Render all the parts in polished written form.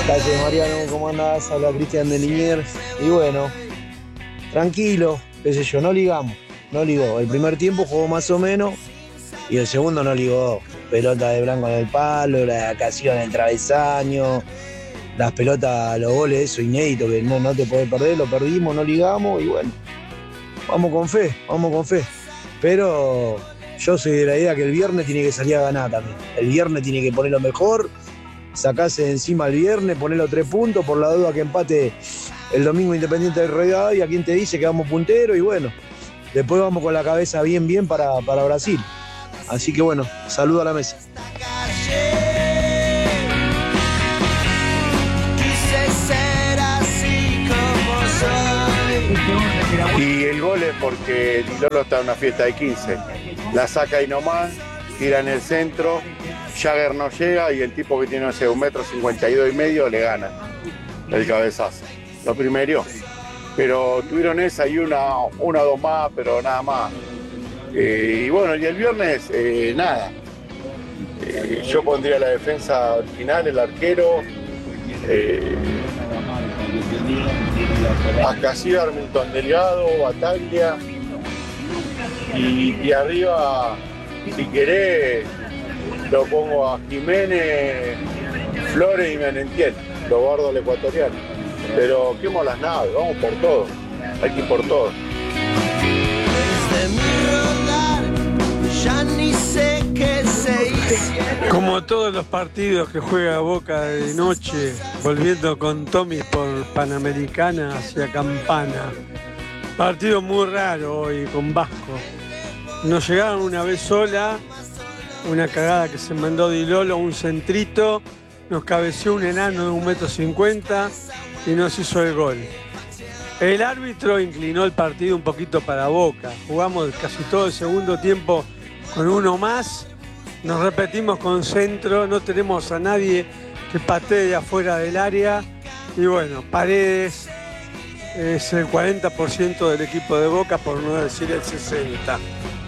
Calle Mariano, ¿cómo andás? Habla Cristian de Liniers. Y bueno, tranquilo, qué sé yo, no ligamos, no ligó. El primer tiempo jugó más o menos y el segundo no ligó. Pelota de blanco en el palo, la ocasión en el travesaño, las pelotas, los goles, eso inédito que no te podés perder, lo perdimos, no ligamos y bueno, vamos con fe, vamos con fe. Pero yo soy de la idea que el viernes tiene que salir a ganar también. El viernes tiene que poner lo mejor, sacarse de encima el viernes, poner los 3 puntos, por la duda que empate el domingo Independiente del Rivadavia, y a quien te dice que vamos puntero y bueno, después vamos con la cabeza bien para Brasil. Así que bueno, saludo a la mesa. Y el gol es porque Di Lolo está en una fiesta de 15. La saca ahí nomás, tira en el centro, Jagger no llega y el tipo que tiene, no sé, 1,52 m le gana el cabezazo. Lo primero. Pero tuvieron esa y una o dos más, pero nada más. Y bueno, y el viernes, nada. Yo pondría la defensa original, el arquero. Ascasío, Armington Delgado, Bataglia. Y arriba, si querés, lo pongo a Jiménez, Flores y Menentiel, los gordos del ecuatoriano. Pero quemo las naves, vamos por todo, hay que ir por todo. Como todos los partidos que juega Boca de noche, volviendo con Tommy por Panamericana hacia Campana. Partido muy raro hoy con Vasco. Nos llegaron una vez sola, una cagada que se mandó Di Lolo, un centrito, nos cabeció un enano de 1,50 m y nos hizo el gol. El árbitro inclinó el partido un poquito para Boca. Jugamos casi todo el segundo tiempo con uno más. Nos repetimos con centro, no tenemos a nadie que patee de afuera del área. Y bueno, Paredes es el 40% del equipo de Boca, por no decir el 60%.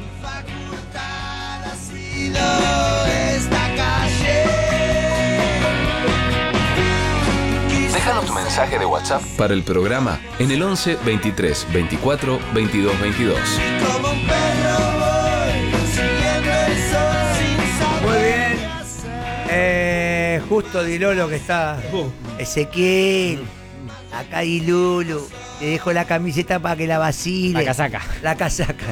Déjanos tu mensaje de WhatsApp para el programa en el 11 23 24 22 22. Muy bien. Justo Di Lolo que está. Ezequiel. Acá Di Lolo. Te dejo la camiseta para que la vacile. La casaca. La casaca.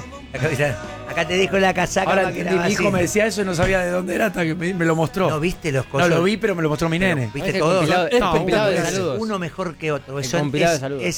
Acá te dejo la casaca para que la vacile. Mi hijo me decía eso y no sabía de dónde era hasta que me lo mostró. ¿No viste los cosas? No lo vi, pero me lo mostró mi nene. ¿Viste todo? Es compilado de saludos. Uno mejor que otro. Es compilado de saludos.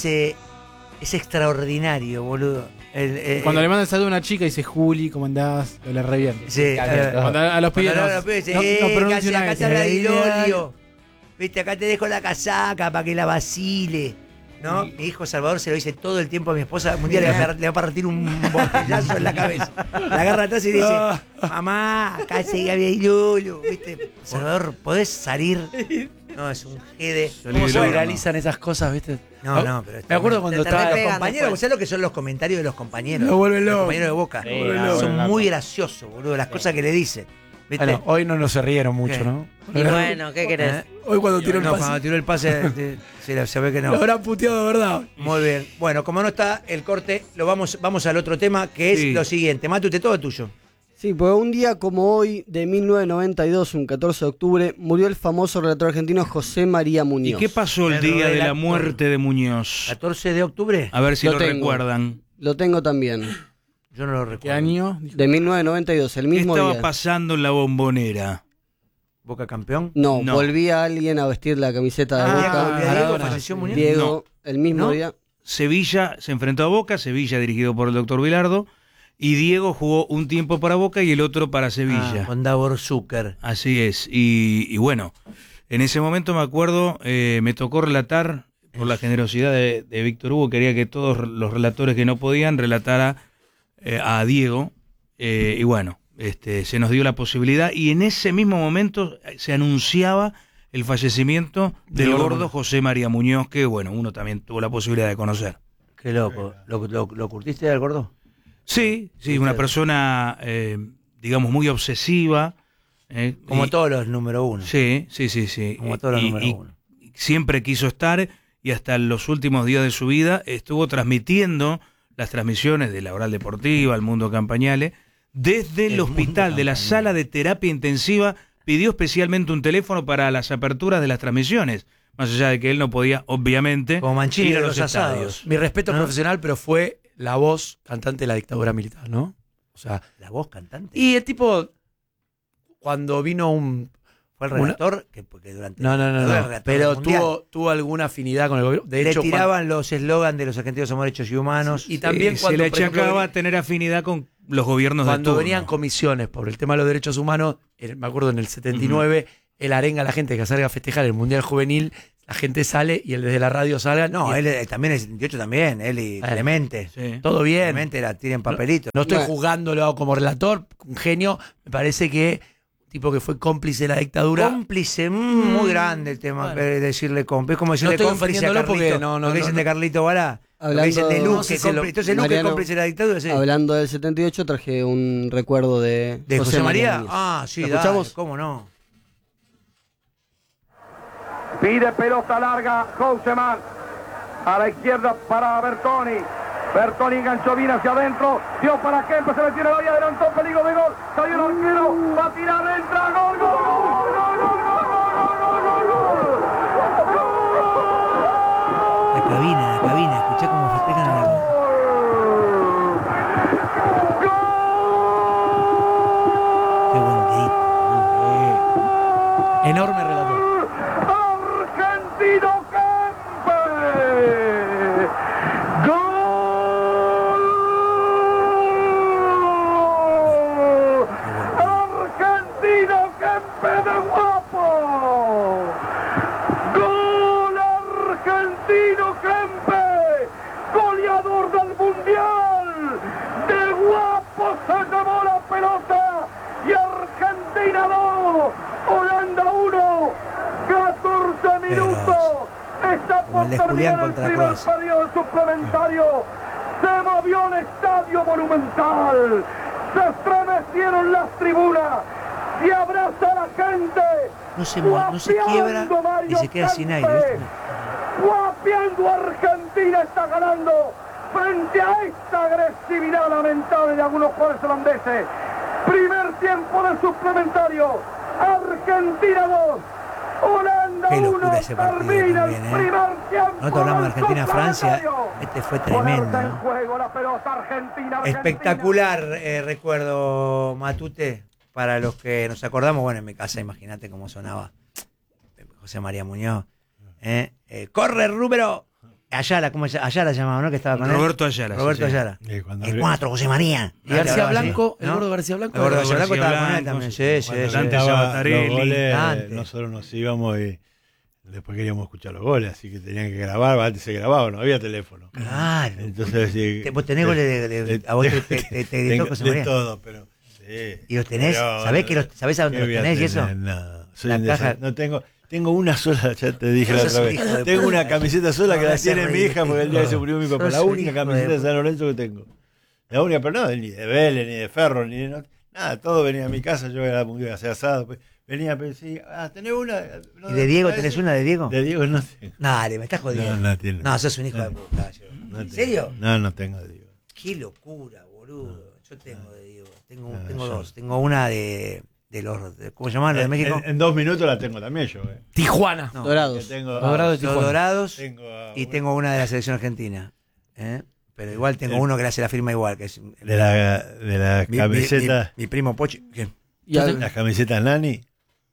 Es extraordinario, boludo. Cuando le manda el saludo a una chica dice Juli, ¿cómo andás? Le revierte. Sí, cuando a los pibes no pronuncia una acá vez. te habla Di Lolo. Viste, acá te dejo la casaca para que la vacile. ¿No? Mi hijo Salvador se lo dice todo el tiempo a mi esposa. Un día le va a partir un botellazo en la cabeza. La agarra atrás y le dice: mamá, acá se Di Lolo. ¿Viste? Salvador, ¿podés salir? No, es un jede. ¿Cómo se viralizan esas cosas, viste? No, pero me acuerdo cuando estaba los compañeros, ¿sabes lo que son los comentarios de los compañeros? Lo vuelven los loco. compañeros de Boca. Son muy graciosos, boludo, las cosas que le dicen. ¿Viste? Bueno, hoy no nos se rieron mucho, ¿no? Y bueno, ¿qué querés? Hoy cuando tiró el pase. Cuando tiró el pase, se ve que no. Lo habrán puteado de verdad. Muy bien. Bueno, como no está el corte, vamos al otro tema, que es lo siguiente. Matute, todo tuyo. Sí, pues un día como hoy, de 1992, un 14 de octubre, murió el famoso relator argentino José María Muñoz. ¿Y qué pasó el día de la muerte de Muñoz? ¿14 de octubre? A ver si lo recuerdan. Lo tengo también. Yo no lo recuerdo. ¿Qué año? De 1992, el mismo día. ¿Qué estaba pasando en la Bombonera? ¿Boca campeón? No, volvía alguien a vestir la camiseta de Boca. ¿Diego falleció Muñoz? Diego, el mismo día. Sevilla se enfrentó a Boca, Sevilla dirigido por el doctor Bilardo, y Diego jugó un tiempo para Boca y el otro para Sevilla. Con Davor Zucker. Así es. Y bueno, en ese momento me acuerdo, me tocó relatar, por la generosidad de Víctor Hugo, quería que todos los relatores que no podían relatara a Diego, y bueno, se nos dio la posibilidad, y en ese mismo momento se anunciaba el fallecimiento del gordo José María Muñoz, que bueno, uno también tuvo la posibilidad de conocer. Qué loco. ¿Lo curtiste al gordo? Sí, una persona, digamos, muy obsesiva. Como todos los número uno. Sí. Como todos los número uno. siempre quiso estar y hasta los últimos días de su vida estuvo transmitiendo las transmisiones de la Oral Deportiva, el Mundo Campañale, desde el hospital, de la sala de terapia intensiva, pidió especialmente un teléfono para las aperturas de las transmisiones, más allá de que él no podía, obviamente, Como Mancini ir a de los los asados. estadios. Mi respeto ¿No? profesional, pero fue la voz cantante de la dictadura militar, ¿no? O sea, La voz cantante. y el tipo, cuando vino Fue el relator porque durante. No, era el relator pero mundial. tuvo alguna afinidad con el gobierno. De Le hecho, tiraban los eslogans de los argentinos somos derechos y humanos. y también se cuando, le por ejemplo, achacaba tener afinidad con los gobiernos de cuando turno. venían comisiones por el tema de los derechos humanos, me acuerdo en el 79, él arenga a la gente que salga a festejar el Mundial Juvenil, la gente sale y él desde la radio salga. No, y él también, el 78 también, él y Clemente. Sí. todo bien. Clemente la tiren papelitos. No estoy Bueno. juzgándolo como relator, un genio, me parece que tipo que fue cómplice de la dictadura. Cómplice, muy grande el tema, Bueno. decirle cómplice. Es como decirle estoy cómplice a ofendiéndolo porque Carlito. no, lo que dicen no. de Carlito Balá. Lo que dicen de Hablando- Luque, No sé si lo- entonces Luque es Mariano, cómplice de la dictadura, sí. Hablando del 78, traje un recuerdo de ¿De José María? Núñez. Ah, sí, ¿Lo dale, escuchamos? ¿cómo no? Pide pelota larga Houseman. A la izquierda para Bertoni. Bertoni enganchó bien hacia adentro. Dio para Kempe, se metió en el área, adelantó, peligro de gol. Salió el arquero, va a tirar, entra, gol, gol, gol, gol, gol, gol, gol, gol, La cabina, escuchá cómo festejan a la... Qué buen grito. Enorme relator. Argentino Kempe. ¡Gol! Argentino Kempe de Guapo. ¡Gol argentino Kempe! ¡Goleador del Mundial! ¡De Guapo se llevó la pelota! ¡Y Argentina 2! ¡Holanda 1! ¡14 minutos! Está Como por el de Julián terminar el contra primer Croacia. periodo suplementario. Se movió el estadio Monumental. Se estremecieron las tribunas. Se abraza la gente. No se quiebra Guapeando Mario y se queda sin aire, Kempe. ¿viste? Guapeando Argentina está ganando frente a esta agresividad lamentable de algunos jugadores holandeses. Primer tiempo del suplementario. Argentina 2. Holanda Qué 1. locura ese partido Termina también, el primer tiempo. Nosotros hablamos de del Argentina-Francia. suplementario. Este fue tremendo, Ponerse en ¿no? juego la pelota Argentina. Espectacular recuerdo, Matute, para los que nos acordamos. Bueno, en mi casa, imagínate cómo sonaba José María Muñoz. Corre, Rúbero. Ayala, ¿cómo se llama? Ayala llamaba, ¿no? Que estaba con él. Roberto Ayala. Roberto sí, sí. Ayala. Cuando El 4, José María. Y García Hablaba así, Blanco, el ¿no? gordo García Blanco. El gordo García Blanco García estaba con él Blanco, también. sí. Sí, Cuando sí, Dante sí. Sabatarelli. los goles, Dante. nosotros nos íbamos y después queríamos escuchar los goles, así que tenían que grabar, antes se grababa, no había teléfono. Claro. Entonces, sí, ¿Vos tenés goles a vos te gritó tengo José de María? todo, pero sí. ¿Y los tenés? Pero, ¿Sabés a dónde ¿qué los voy a tenés y eso? tener? No, soy La un caja- no tengo una sola, ya te dije la Sos otra un vez. hijo de Tengo puta. una camiseta sola No que me la hace tiene mi reír. hija porque el día que se murió mi papá. Sos La un única hijo de camiseta de puta. San Lorenzo que tengo. La única, pero no, ni de Vélez, ni de Ferro, ni de nada, todo venía a mi casa, yo era muy hacer asado. Pues, venía, pero sí, tenés una. No, ¿Y de Diego ¿sabes? tenés una de Diego? De Diego no tengo. Dale, me estás jodiendo. No tiene. No, sos un hijo de puta. No ¿En tengo. serio? No tengo de Diego. Qué locura, boludo. Yo tengo de Diego. Tengo yo- dos. Tengo una de los. ¿Cómo se llaman? ¿De México? En 2 minutos la tengo también yo. Tijuana. No. Dorados. Que tengo, Dorado de Los Tijuana. dorados. tengo, Y tengo una de la selección argentina. Pero igual tengo uno que le hace la firma igual. Que es de la camiseta. Mi primo Pochi. ¿Qué? Y al- Las camisetas Nani.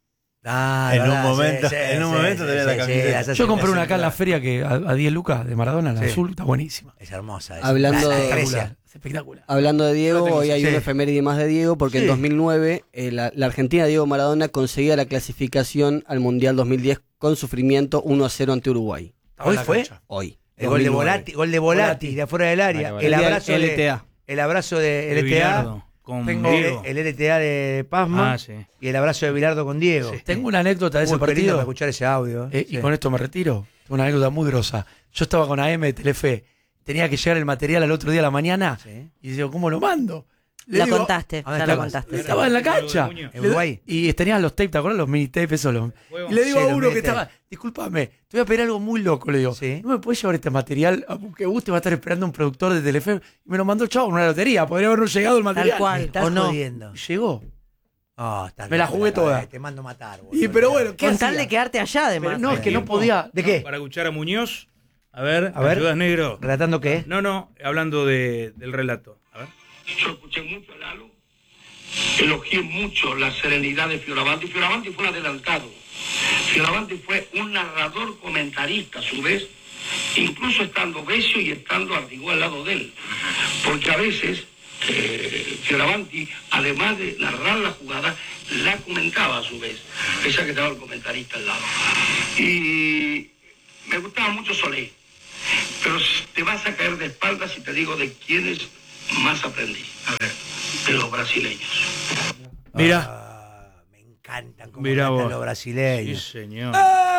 Ah, En verdad, un momento- en un momento tenía la camiseta. esa Yo sí, compré esa una sí, acá en la feria que a 10 lucas de Maradona, la Sí. azul, está buenísima. Es hermosa. esa. Hablando La de- Grecia. Es espectacular. Hablando de Diego, Yo tengo- hoy hay sí. una efeméride más de Diego, porque Sí. en 2009 la Argentina de Diego Maradona conseguía la clasificación al Mundial 2010 con sufrimiento 1-0 ante Uruguay. Estaba en ¿Hoy la fue? cancha. Hoy. El gol de 2009. Volati, de afuera del área. Vale. El El abrazo de LTA. El abrazo de De LTA. Bilardo, con Tengo Diego. el LTA de Pazman. Ah, sí. Y el abrazo de Bilardo con Diego. Tengo una anécdota de ese Qué lindo partido. para escuchar ese audio. Y con esto me retiro. Tengo una anécdota muy grosa. Yo estaba con AM de Telefe. Tenía que llegar el material al otro día a la mañana. Sí. Y digo, ¿cómo lo mando? Le La digo, contaste, ¿a dónde ya la estabas? contaste. Estaba en la cancha. En Uruguay. Y tenías los tapes, ¿te acuerdas? Los mini tapes esos. Y le digo Sí, a los uno mini que tapes. estaba, discúlpame, te voy a pedir algo muy loco. Le digo, Sí. ¿no me puedes llevar este material? Aunque guste, va a estar esperando un productor de Telefe. Y me lo mandó el chavo en una lotería. Podría habernos llegado el material. Tal cual, Estás o no. jodiendo. Llegó. Estás Me la loco, jugué toda. Te mando a matar, boludo. Y pero bueno, ¿qué Con tal hacía? de quedarte allá, además. Pero no, es que no podía. ¿De qué? Para escuchar a Muñoz. A ver, A ver. ¿ayudas, negro? ¿Relatando qué? No, hablando del relato. A ver. Yo escuché mucho a Lalo, elogié mucho la serenidad de Fioravanti. Fioravanti fue un adelantado. Fioravanti fue un narrador comentarista a su vez, incluso estando Besio y estando Artigó al lado de él. Porque a veces Fioravanti, además de narrar la jugada, la comentaba a su vez. Esa que estaba el comentarista al lado. Y me gustaba mucho Solé. Pero te vas a caer de espaldas si te digo de quiénes más aprendí. A ver, de los brasileños. Mira. Me encantan como Mirá cantan vos. los brasileños. Sí, señor.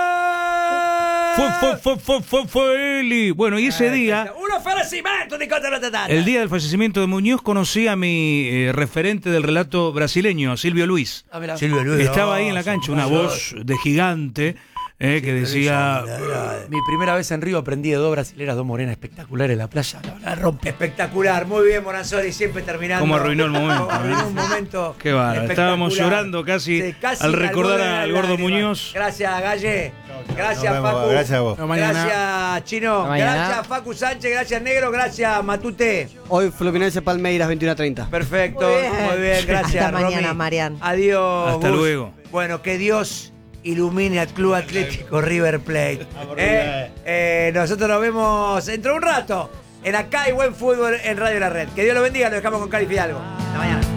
Fue Eli. Bueno, y ese día, Un ofrecimiento de contra la el día del fallecimiento de Muñoz, conocí a mi referente del relato brasileño, Silvio Luis. Silvio Luis. Estaba ahí en la cancha, una voz de gigante que decía... Mi primera vez en Río aprendí de dos brasileras, dos morenas espectaculares en la playa. La rompe. Espectacular, muy bien, Moranzori, siempre terminando. Cómo arruinó el momento, Cómo arruinó un momento. Qué bárbaro. espectacular. Estábamos llorando casi, Sí, casi al recordar borde de al la gordo lágrima. Muñoz. Gracias, Galle. Gracias, Nos vemos, Facu. gracias a vos. Hasta mañana. Gracias, Chino. Hasta mañana. Gracias, Facu Sánchez. Gracias, Negro. Gracias, Matute. Hoy Fluminense Palmeiras 21:30. Perfecto. Muy Muy bien. bien, gracias. Hasta mañana, Romy. Marian. Adiós. Hasta Gus. luego. Bueno, que Dios ilumine al Club Atlético River Plate. Nosotros nos vemos dentro de un rato en Acá y Buen Fútbol en Radio La Red. Que Dios lo bendiga. Lo dejamos con Cali Fidalgo. Hasta mañana.